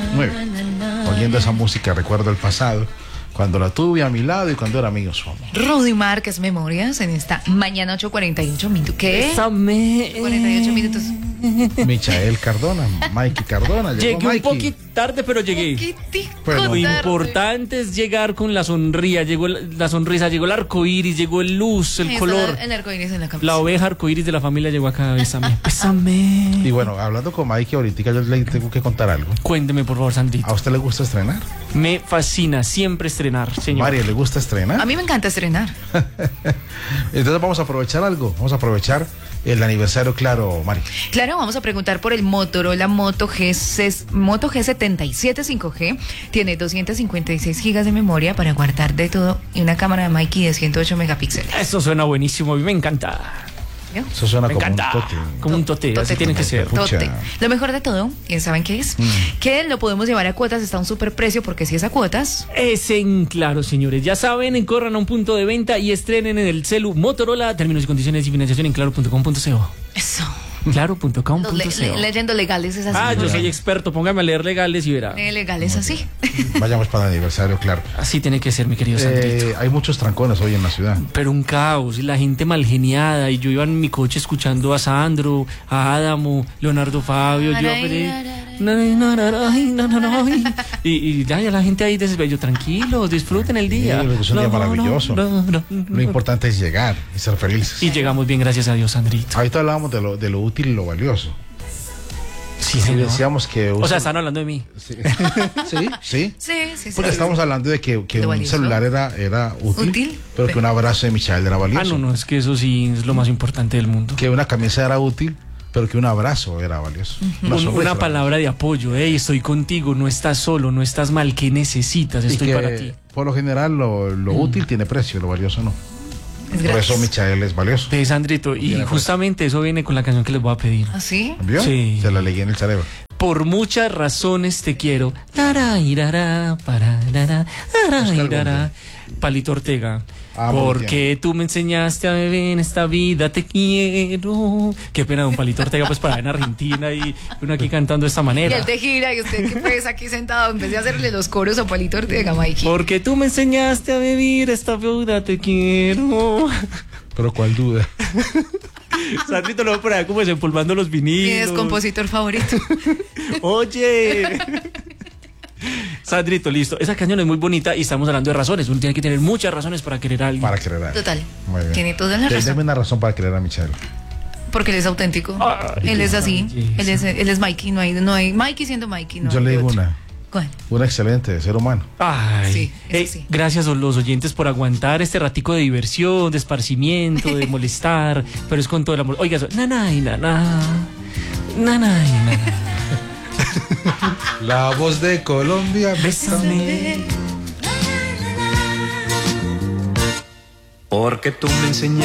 Muy bien. Oyendo esa música recuerdo el pasado, cuando la tuve a mi lado y cuando era amigo su amor. Rudy Márquez Memorias en esta mañana 8:48 minutos. ¿Qué? 48 minutos. Michael Cardona, Mikey Cardona. Llegué Mikey. un poquito tarde, pero llegué. Bueno, Lo importante es llegar con la sonrisa, llegó la sonrisa, llegó el arco iris, llegó el luz, el color. El arco iris en la camisa. La oveja arco iris de la familia llegó acá. Bésame, bésame. Y bueno, hablando con Mikey ahorita, yo le tengo que contar algo. Cuénteme, por favor, Sandrito. ¿A usted le gusta estrenar? Me fascina siempre estrenar, señor. María, ¿le gusta estrenar? A mí me encanta estrenar. Entonces vamos a aprovechar algo. Vamos a aprovechar el aniversario, claro, Mari. Claro, vamos a preguntar por el Motorola Moto G77 5G. Tiene 256 gigas de memoria para guardar de todo y una cámara de Mikey de 108 megapíxeles. Eso suena buenísimo, a mí me encanta. ¿Vio? Eso suena Me como encanta. un tote. Como un tote, así tiene que ser. Pucha. Tote. Lo mejor de todo, ¿y saben qué es? Que lo podemos llevar a cuotas, está a un super precio, porque si es a cuotas. Es en claro, señores. Ya saben, corran a un punto de venta y estrenen en el celu Motorola. Términos y condiciones y financiación en claro.com.co. Eso. Claro.com.co. Leyendo legales es así. Yo soy experto. Póngame a leer legales y verá. Legales así. Vayamos para el aniversario, claro. Así tiene que ser, mi querido Sandrito. Hay muchos trancones hoy en la ciudad. Pero un caos, y la gente mal geniada. Y yo iba en mi coche escuchando a Sandro, a Adamo, Leonardo Fabio. Y ya la gente ahí desvello. Tranquilos, disfruten el día. Sí, es un día maravilloso. Lo importante es llegar y ser felices. Y llegamos bien, gracias a Dios, Sandrito. Ahorita hablábamos de lo útil y lo valioso. Sí, Y señor. decíamos que... O sea, están hablando de mí. Sí, sí. Sí. Porque estamos hablando de que un valioso. celular era útil, pero que un abrazo de Michael era valioso. No, es que eso sí es lo más importante del mundo. Que una camisa era útil, pero que un abrazo era valioso. Una palabra de apoyo, estoy contigo, no estás solo, no estás mal, ¿qué necesitas? Estoy para ti. Por lo general, lo útil tiene precio, lo valioso no. Es Por gratis. eso Michael es valioso. De Sandrito, y Tiene justamente eso viene con la canción que les voy a pedir. ¿Ah, sí? ¿Vio? Sí. Se la leí en el cerebro. Por muchas razones te quiero. Palito Ortega. Ah, muy Porque tú me enseñaste a beber en esta vida, te quiero. Qué pena, don Palito Ortega, pues para en Argentina y uno aquí cantando de esta Y manera. él te gira y usted que pues aquí sentado en vez de hacerle los coros a Palito Ortega, Mikey. Porque tú me enseñaste a vivir esta vida, te quiero. Pero ¿cuál duda? Sandrito lo voy a poner como desempolvando los Mi vinilos. descompositor favorito. Oye. Sandrito, listo. Esa canción es muy bonita y estamos hablando de razones. Uno tiene que tener muchas razones para querer a alguien. Para querer a él. Total. Muy bien. Tiene toda la razón. Deme una razón para querer a Michael. Porque él es auténtico. Ay, Él es así. belleza. Él es Mikey. No hay Mikey siendo Mikey. No Yo hay le digo otro. una. ¿Cuál? Un excelente ser humano. Ay, Sí, eso sí. Gracias a los oyentes por aguantar este ratico de diversión, de esparcimiento, de molestar, pero es con todo el amor. Oiga, eso, nanay, naná, nanay, naná. La voz de Colombia. Bésame. Porque tú me enseñaste